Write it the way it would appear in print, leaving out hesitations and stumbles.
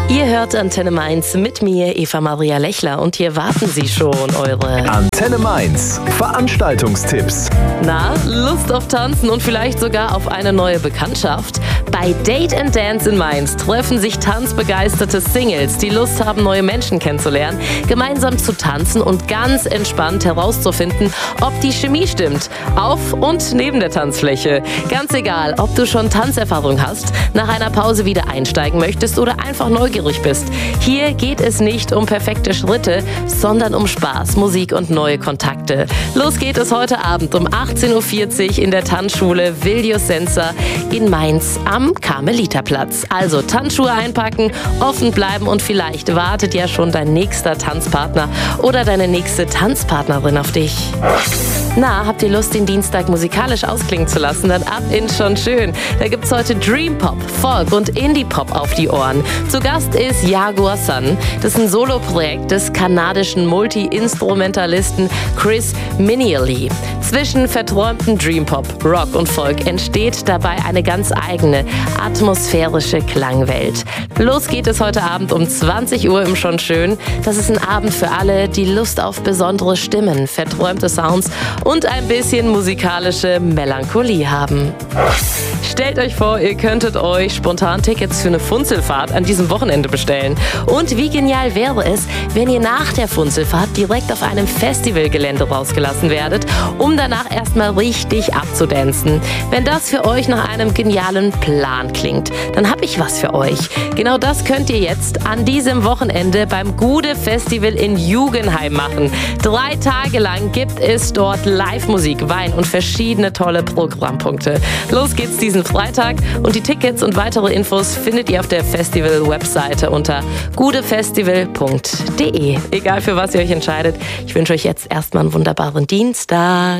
Ihr hört Antenne Mainz mit mir, Eva Maria Lechler, und hier warten sie schon, eure Antenne Mainz Veranstaltungstipps. Na, Lust auf Tanzen und vielleicht sogar auf eine neue Bekanntschaft? Bei Date & Dance in Mainz treffen sich tanzbegeisterte Singles, die Lust haben, neue Menschen kennenzulernen, gemeinsam zu tanzen und ganz entspannt herauszufinden, ob die Chemie stimmt, auf und neben der Tanzfläche. Ganz egal, ob du schon Tanzerfahrung hast, nach einer Pause wieder einsteigen möchtest oder einfach neugierig bist. Hier geht es nicht um perfekte Schritte, sondern um Spaß, Musik und neue Kontakte. Los geht es heute Abend um 18.40 Uhr in der Tanzschule Viljosensa in Mainz am Karmeliterplatz. Also Tanzschuhe einpacken, offen bleiben und vielleicht wartet ja schon dein nächster Tanzpartner oder deine nächste Tanzpartnerin auf dich. Na, habt ihr Lust, den Dienstag musikalisch ausklingen zu lassen? Dann ab in Schon Schön. Da gibt's heute Dream Pop, Folk und Indie Pop auf die Ohren. Zu Gast ist Jaguar Sun. Das ist ein Soloprojekt des kanadischen Multi-Instrumentalisten Chris Minially. Zwischen verträumtem Dream Pop, Rock und Folk entsteht dabei eine ganz eigene, atmosphärische Klangwelt. Los geht es heute Abend um 20 Uhr im Schon Schön. Das ist ein Abend für alle, die Lust auf besondere Stimmen, verträumte Sounds und ein bisschen musikalische Melancholie haben. Stellt euch vor, ihr könntet euch spontan Tickets für eine Funzelfahrt an diesem Wochenende bestellen. Und wie genial wäre es, wenn ihr nach der Funzelfahrt direkt auf einem Festivalgelände rausgelassen werdet, um danach erstmal richtig abzudancen. Wenn das für euch nach einem genialen Plan klingt, dann habe ich was für euch. Genau das könnt ihr jetzt an diesem Wochenende beim Gude Festival in Jugenheim machen. 3 Tage lang gibt es dort Live-Musik, Wein und verschiedene tolle Programmpunkte. Los geht's diesen Freitag und die Tickets und weitere Infos findet ihr auf der Festival-Webseite unter gudefestival.de. Egal für was ihr euch entscheidet, ich wünsche euch jetzt erstmal einen wunderbaren Dienstag.